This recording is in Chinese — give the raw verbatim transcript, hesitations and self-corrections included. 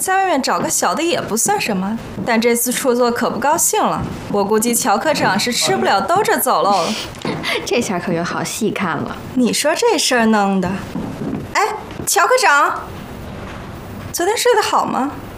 在外面找个小的也不算什么，但这次出作可不高兴了。我估计乔科长是吃不了兜着走喽。 这下可有好戏看了。 你说这事儿弄的，哎，乔科长，昨天睡得好吗？